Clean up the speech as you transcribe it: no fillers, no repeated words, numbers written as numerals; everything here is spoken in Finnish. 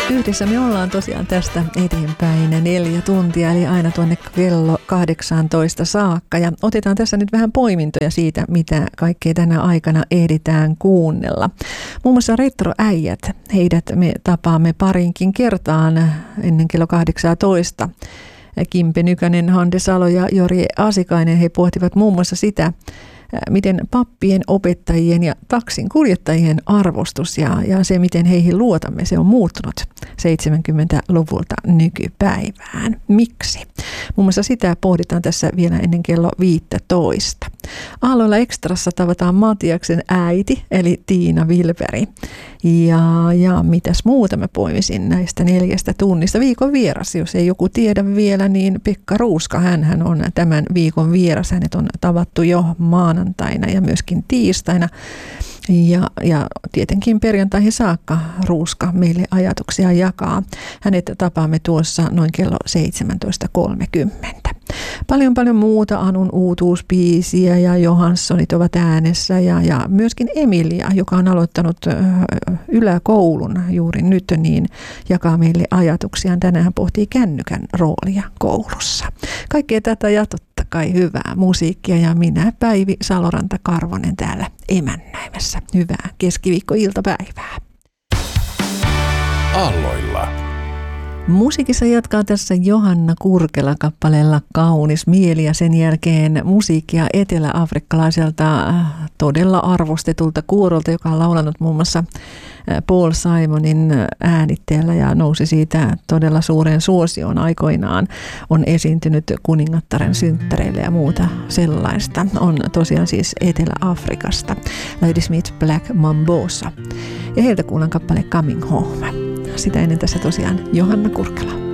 Yhdessä me ollaan tosiaan tästä eteenpäin 4 tuntia, eli aina tuonne kello 18 saakka. Ja otetaan tässä nyt vähän poimintoja siitä, mitä kaikkea tänä aikana ehditään kuunnella. Muun muassa retroäijät, heidät me tapaamme parinkin kertaan ennen kello 18. Kimpe Nykänen, Hande Salo ja Jori Asikainen, he pohtivat muun muassa sitä, miten pappien, opettajien ja taksin kuljettajien arvostus ja se, miten heihin luotamme, se on muuttunut 70-luvulta nykypäivään. Miksi? Muun muassa sitä pohditaan tässä vielä ennen kello 15. Aalloilla Ekstrassa tavataan Matiaksen äiti, eli Tiina Vilperi. Ja mitäs muuta mä poimisin näistä 4 tunnista. Viikon vieras, jos ei joku tiedä vielä, niin Pekka Ruuska, hänhän on tämän viikon vieras. Hänet on tavattu jo maanantaina ja myöskin tiistaina. Ja tietenkin perjantaihin saakka Ruuska meille ajatuksia jakaa. Hänet tapaamme tuossa noin kello 17.30. Paljon muuta Anun uutuusbiisiä ja Johanssonit ovat äänessä ja myöskin Emilia, joka on aloittanut yläkoulun juuri nyt, niin jakaa meille ajatuksiaan. Tänään hän pohtii kännykän roolia koulussa. Kaikkea tätä ja totta kai hyvää musiikkia ja minä Päivi Saloranta-Karvonen täällä emännäimässä. Hyvää keskiviikkoiltapäivää. Aalloilla. Musiikissa jatkaa tässä Johanna Kurkela kappaleella Kaunis mieli ja sen jälkeen musiikkia eteläafrikkalaiselta todella arvostetulta kuorolta, joka on laulanut muun muassa Paul Simonin äänitteellä ja nousi siitä todella suureen suosioon aikoinaan. On esiintynyt kuningattaren synttäreille ja muuta sellaista. On tosiaan siis Etelä-Afrikasta. Ladysmith Black Mambosa. Ja heiltä kuullaan kappale Coming Home. Sitä ennen tässä tosiaan Johanna Kurkela.